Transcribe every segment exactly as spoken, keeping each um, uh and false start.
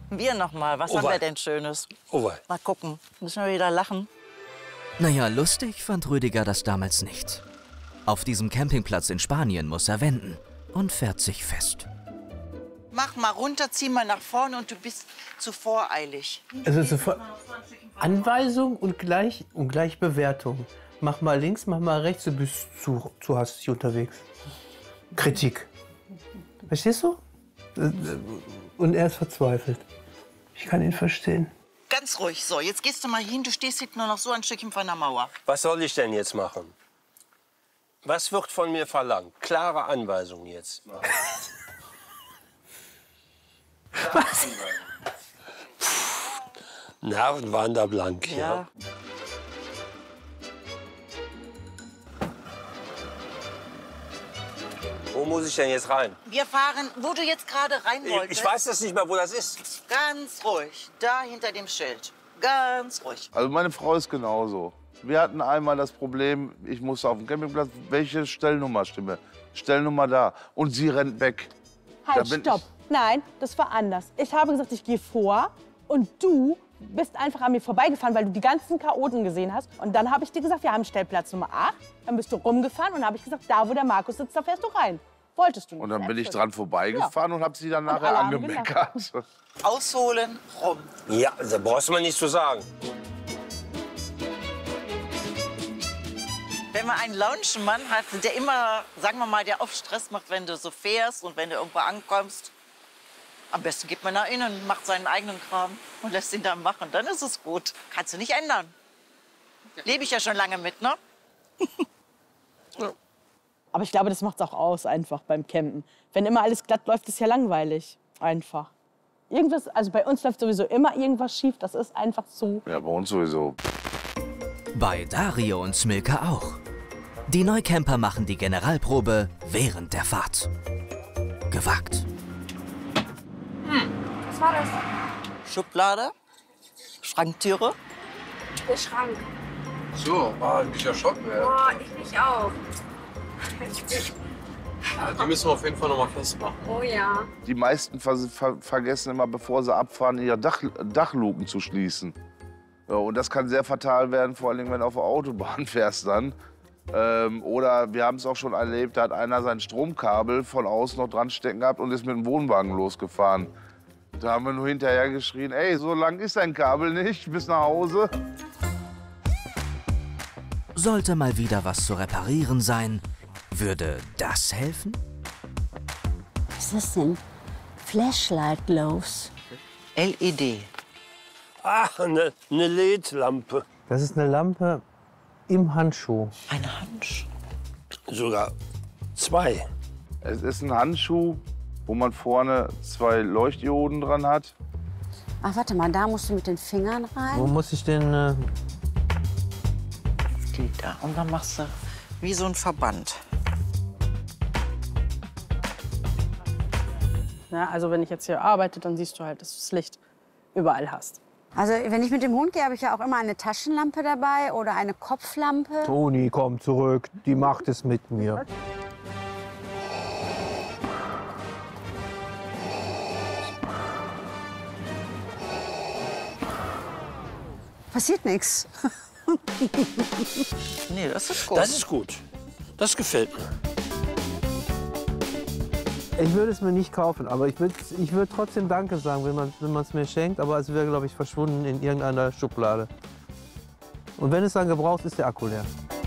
Wir noch mal. Was Oh, haben wir wei. denn Schönes? Oh wei. Mal gucken. Müssen wir wieder lachen? Naja, lustig fand Rüdiger das damals nicht. Auf diesem Campingplatz in Spanien muss er wenden und fährt sich fest. Mach mal runter, zieh mal nach vorne und du bist zu voreilig. Es ist sofort Anweisung und gleich, und gleich Bewertung. Mach mal links, mach mal rechts, du bist zu, zu hastig unterwegs. Kritik. Verstehst du? Und er ist verzweifelt. Ich kann ihn verstehen. Ganz ruhig. So, jetzt gehst du mal hin. Du stehst hinten nur noch so ein Stückchen von der Mauer. Was soll ich denn jetzt machen? Was wird von mir verlangt? Klare Anweisung jetzt. Was? Nerven waren da blank, ja. Ja. Wo muss ich denn jetzt rein? Wir fahren, wo du jetzt gerade rein wolltest. Ich weiß das nicht mehr, wo das ist. Ganz ruhig. Da hinter dem Schild. Ganz ruhig. Also meine Frau ist genauso. Wir hatten einmal das Problem, ich musste auf dem Campingplatz, welche Stellnummer stimme? Stellnummer da. Und sie rennt weg. Halt, Da bin stopp. Nein, das war anders. Ich habe gesagt, ich gehe vor und du bist einfach an mir vorbeigefahren, weil du die ganzen Chaoten gesehen hast. Und dann habe ich dir gesagt, wir haben Stellplatz Nummer acht. Dann bist du rumgefahren und habe ich gesagt, da wo der Markus sitzt, da fährst du rein. Wolltest du nicht. Und dann bin ich dran vorbeigefahren und habe sie dann Und nachher alle haben angemeckert. Ausholen, rum. Ja, da brauchst du mir nicht zu sagen. Wenn man einen Lounge-Mann hat, der immer, sagen wir mal, der oft Stress macht, wenn du so fährst und wenn du irgendwo ankommst, am besten geht man nach innen, macht seinen eigenen Kram und lässt ihn dann machen. Dann ist es gut. Kannst du nicht ändern. Lebe ich ja schon lange mit, ne? Aber ich glaube, das macht es auch aus, einfach beim Campen. Wenn immer alles glatt läuft, ist ja langweilig. Einfach. Irgendwas, also bei uns läuft sowieso immer irgendwas schief. Das ist einfach so. Ja, bei uns sowieso. Bei Dario und Smilka auch. Die Neucamper machen die Generalprobe während der Fahrt. Gewagt. Was war das? Schublade, Schranktüre. Der Schrank. So, ah, ich bin ja schon mehr. Boah, ich mich auch. Ich bin... Ja, die müssen wir auf jeden Fall noch mal festmachen. Oh ja. Die meisten ver ver vergessen immer, bevor sie abfahren, ihre Dach Dachluken zu schließen. Ja, und das kann sehr fatal werden, vor allem wenn du auf der Autobahn fährst dann. Ähm, oder wir haben es auch schon erlebt, da hat einer sein Stromkabel von außen noch dran stecken gehabt und ist mit dem Wohnwagen losgefahren. Da haben wir nur hinterher geschrien, ey, so lang ist dein Kabel nicht, bis nach Hause. Sollte mal wieder was zu reparieren sein, würde das helfen? Was ist das denn? Flashlight Glows. L E D. Ah, eine ne L E D-Lampe. Das ist eine Lampe im Handschuh. Ein Handschuh. Sogar zwei. Es ist ein Handschuh, wo man vorne zwei Leuchtdioden dran hat. Ach, warte mal, da musst du mit den Fingern rein. Wo muss ich den... Äh Geht da. Und dann machst du wie so ein Verband. Ja, also wenn ich jetzt hier arbeite, dann siehst du halt, dass du das Licht überall hast. Also wenn ich mit dem Hund gehe, habe ich ja auch immer eine Taschenlampe dabei oder eine Kopflampe. Toni, komm zurück, die macht es mit mir. Passiert nichts. Nee, das ist gut. Das ist gut. Das gefällt mir. Ich würde es mir nicht kaufen, aber ich würde ich würd trotzdem Danke sagen, wenn man wenn es mir schenkt. Aber es wäre, glaube ich, verschwunden in irgendeiner Schublade. Und wenn es dann gebraucht ist, der Akku leer.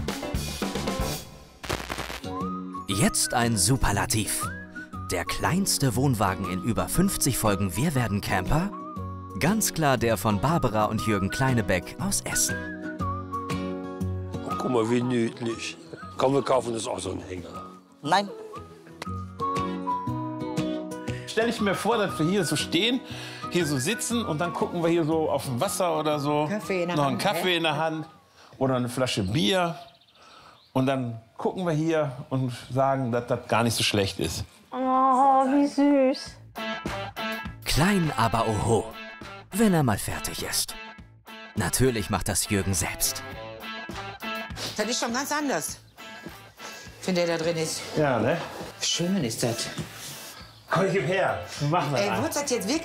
Jetzt ein Superlativ. Der kleinste Wohnwagen in über fünfzig Folgen Wir werden Camper? Ganz klar der von Barbara und Jürgen Kleinebeck aus Essen. Oh, guck mal, wie niedlich. Komm, wir kaufen uns auch so einen Hänger. Nein. Stell ich mir vor, dass wir hier so stehen, hier so sitzen und dann gucken wir hier so auf dem Wasser oder so. Kaffee in der noch Hand, einen Kaffee in der Hand oder eine Flasche Bier. Und dann gucken wir hier und sagen, dass das gar nicht so schlecht ist. Oh, wie süß. Klein, aber oho. Wenn er mal fertig ist. Natürlich macht das Jürgen selbst. Das ist schon ganz anders, wenn der da drin ist. Ja, ne? Schön ist das. Komm, ich gib her. Wir machen das Ey, einfach. wird das jetzt wirklich